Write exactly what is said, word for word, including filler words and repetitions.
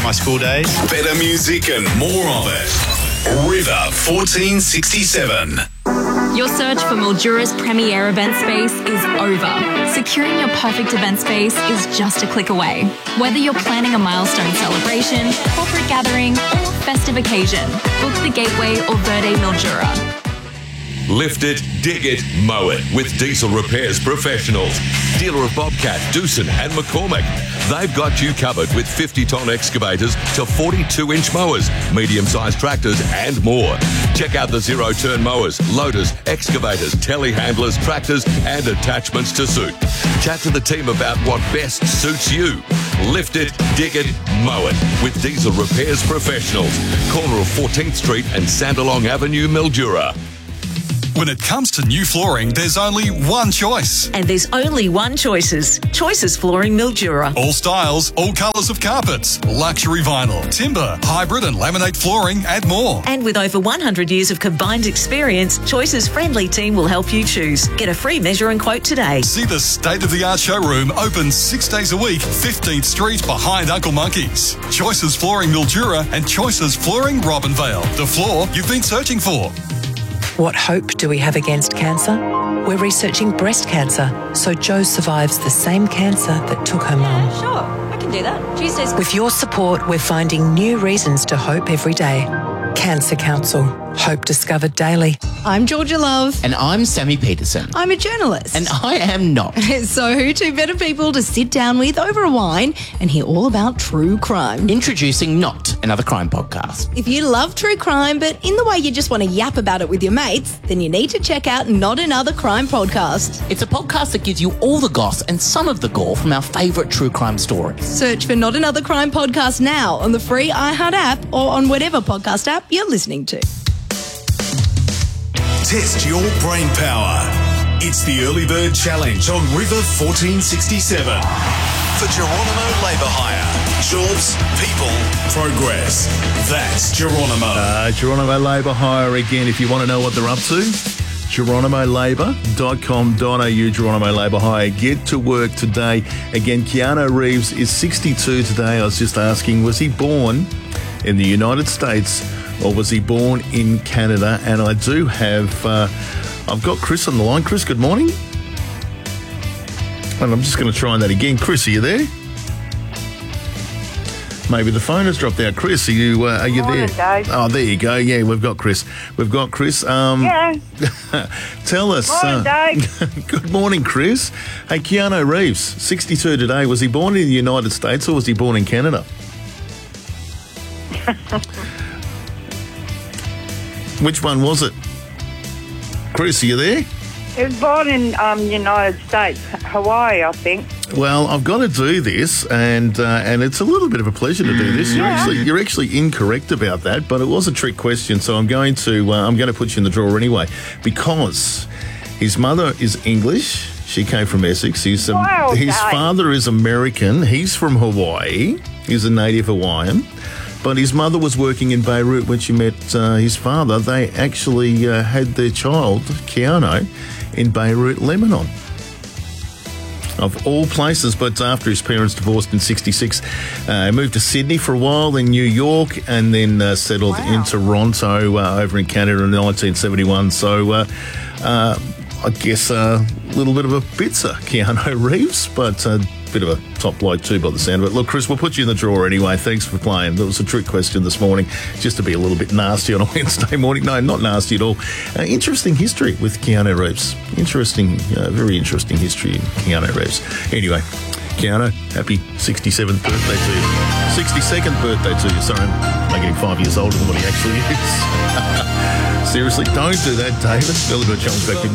of my school days. Better music and more of it. River fourteen sixty-seven. Your search for Mildura's premier event space is over. Securing your perfect event space is just a click away. Whether you're planning a milestone celebration, corporate gathering, or festive occasion, book the Gateway or Verde Mildura. Lift it, dig it, mow it with Diesel Repairs Professionals. Dealer of Bobcat, Doosan and McCormick. They've got you covered with fifty tonne excavators to forty-two inch mowers, medium-sized tractors and more. Check out the zero-turn mowers, loaders, excavators, telehandlers, tractors and attachments to suit. Chat to the team about what best suits you. Lift it, dig it, mow it with Diesel Repairs Professionals. Corner of fourteenth Street and Sandalong Avenue, Mildura. When it comes to new flooring, there's only one choice. And there's only one Choices. Choices Flooring Mildura. All styles, all colours of carpets, luxury vinyl, timber, hybrid and laminate flooring and more. And with over one hundred years of combined experience, Choices' friendly team will help you choose. Get a free measure and quote today. See the state-of-the-art showroom open six days a week, fifteenth Street behind Uncle Monkey's. Choices Flooring Mildura and Choices Flooring Robinvale. The floor you've been searching for. What hope do we have against cancer? We're researching breast cancer, so Jo survives the same cancer that took her mum. Sure, I can do that. Tuesdays. With your support, we're finding new reasons to hope every day. Cancer Council. Hope discovered daily. I'm Georgia Love. And I'm Sammy Peterson. I'm a journalist. And I am not. So who two better people to sit down with over a wine and hear all about true crime? Introducing Not, another crime podcast. If you love true crime, but in the way you just want to yap about it with your mates, then you need to check out Not Another Crime Podcast. It's a podcast that gives you all the goss and some of the gore from our favourite true crime stories. Search for Not Another Crime Podcast now on the free iHeart app or on whatever podcast app you're listening to. Test your brain power. It's the Early Bird Challenge on River fourteen sixty-seven. For Geronimo Labour Hire. Jobs, people, progress. That's Geronimo. Uh, Geronimo Labour Hire again, if you want to know what they're up to. Geronimo Labour dot com dot a u, Geronimo Labour Hire. Get to work today. Again, Keanu Reeves is sixty-two today. I was just asking, was he born in the United States or was he born in Canada? And I do have, uh, I've got Chris on the line. Chris, good morning. And I'm just going to try that again. Chris, are you there? Maybe the phone has dropped out. Chris, are you uh, are you Morning, there? Dave. Oh, there you go. Yeah, we've got Chris. We've got Chris. Um, yeah. Tell us. Morning, uh, Dave. Good morning, Chris. Hey, Keanu Reeves, sixty-two today. Was he born in the United States or was he born in Canada? Which one was it? Chris, are you there? He was born in um, United States, Hawaii, I think. Well, I've got to do this, and uh, and it's a little bit of a pleasure to do this. You're Yeah. actually you're actually incorrect about that, but it was a trick question, so I'm going to uh, I'm going to put you in the draw anyway, because his mother is English. She came from Essex. He's um, Wow, his Dave. father is American. He's from Hawaii. He's a native Hawaiian. But his mother was working in Beirut when she met uh, his father. They actually uh, had their child, Keanu, in Beirut, Lebanon. Of all places, but after his parents divorced in sixty-six, uh, he moved to Sydney for a while, then New York, and then uh, settled Wow. in Toronto uh, over in Canada in nineteen seventy-one. So uh, uh, I guess a little bit of a pizza, Keanu Reeves, but a bit of a top bloke too by the sound of it. Look, Chris, we'll put you in the drawer anyway. Thanks for playing. That was a trick question this morning, just to be a little bit nasty on a Wednesday morning. No, not nasty at all. Uh, interesting history with Keanu Reeves. Interesting, uh, very interesting history in Keanu Reeves. Anyway, Keanu, happy sixty-seventh birthday to you. sixty-second birthday to you. Sorry, I'm getting five years older than what he actually is. Seriously, don't do that, David. Early Bird Challenge back to